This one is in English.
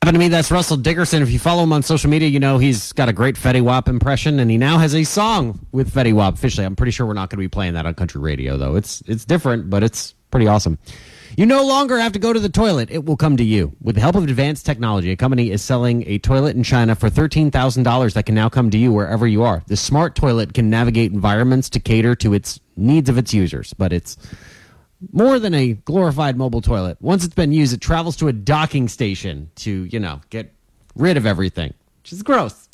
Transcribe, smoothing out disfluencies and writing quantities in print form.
To me, that's Russell Dickerson. If you follow him on social media, you know he's got a great Fetty Wap impression, and he now has a song with Fetty Wap officially. I'm pretty sure we're not going to be playing that on country radio, though. It's different, but it's pretty awesome. You no longer have to go to the toilet. It will come to you. With the help of advanced technology, a company is selling a toilet in China for $13,000 that can now come to you wherever you are. The smart toilet can navigate environments to cater to its needs of its users, but it's more than a glorified mobile toilet. Once it's been used, it travels to a docking station to, get rid of everything, which is gross.